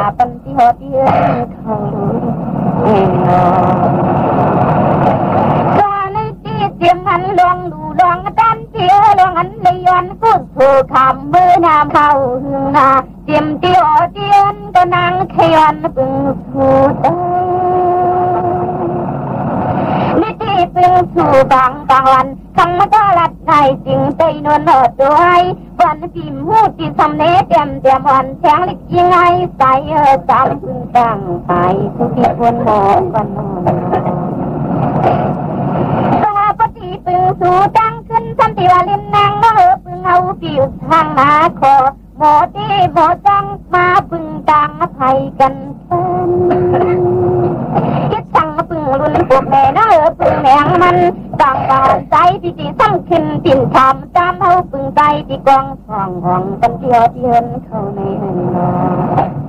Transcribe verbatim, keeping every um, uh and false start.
ปันที่หอดเยือนเขาเองตัวในที่เตรียมหันลองดูลองดันเที่ยวลองหันเลยย้อนกูถูกคำมือน้ำเข้าหึงนาเตรียมเที่ยวเตียนก็นั่งขยันปึงถูได้นิติปึงสู่บางบางวันคำมาก็รัดในจริงใจนวลหอดด้วยวันพิมพ์หูจีสำเนเตรียมเตรียมวันแทงลิกยังไงใส่เออจำพึ่งตั้งไปทุกที่ควรหมอกกันนอนตัวปฏิปึงสู่ตั้งขึ้นสันติวาลินนางเออปึงเอาผิวทางนาคอหมอดีหมอจังมาปึงตังไทยกันเป็นคิดสั่งมาปึงรุ่นพวกแม่นะเออปึงแมงมันต่างบานใจที่จีสั่งขึ้นติ่นทำจำเอาปึงใจที่กองห้องห้องกันเที่ยวเที่ยนเข้าในหันนอ